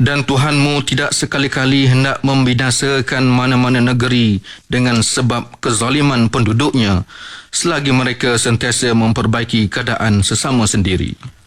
Dan Tuhanmu tidak sekali-kali hendak membinasakan mana-mana negeri dengan sebab kezaliman penduduknya, selagi mereka sentiasa memperbaiki keadaan sesama sendiri.